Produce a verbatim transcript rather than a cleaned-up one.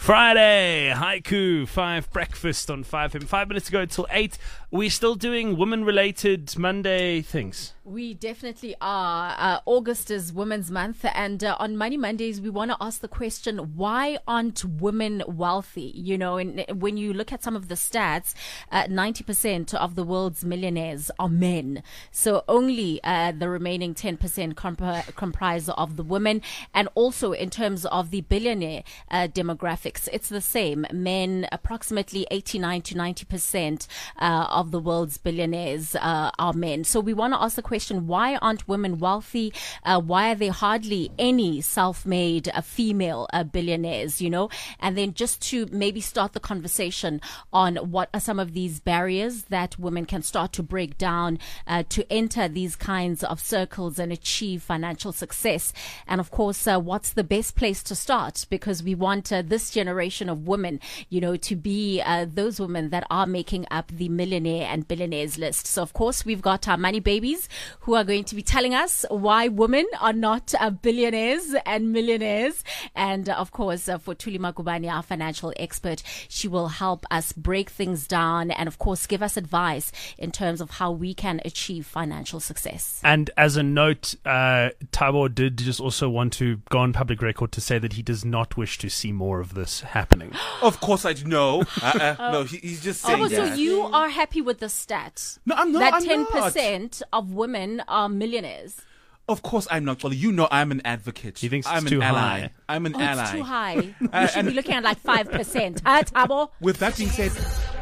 Friday, Haiku, five breakfast on five M. Five minutes ago until eight. We're still doing women-related Monday things. We definitely are. Uh, August is Women's Month, and uh, on Money Mondays, we want to ask the question, why aren't women wealthy? You know, and when you look at some of the stats, uh, ninety percent of the world's millionaires are men. So only uh, the remaining ten percent comp- comprise of the women. And also in terms of the billionaire uh, demographics, it's the same. Men, approximately eighty-nine to ninety percent uh, of the world's billionaires uh, are men. So we want to ask the question, why aren't women wealthy? Uh, why are there hardly any self-made uh, female uh, billionaires, you know? And then just to maybe start the conversation on what are some of these barriers that women can start to break down uh, to enter these kinds of circles and achieve financial success. And of course, uh, what's the best place to start? Because we want uh, this generation of women, you know, to be uh, those women that are making up the millionaire and billionaires list. So of course, we've got our money babies who are going to be telling us why women are not uh, billionaires and millionaires. And uh, of course, uh, for Thuli Magubane, our financial expert, she will help us break things down and of course give us advice in terms of how we can achieve financial success. And as a note, uh, Thabo did just also want to go on public record to say that he does not wish to see more of this happening. Of course I do. No, uh, uh, no, he, he's just saying Oh, so that. you are happy with the stat? No, I'm not. That I'm ten not. percent of women are millionaires. Of course I'm not. Well, you know I'm an advocate. He thinks it's I'm too an ally. high. I'm an Oh, ally. it's too high. We Uh, should and- be looking at like five percent. Huh, Thabo? With that being said,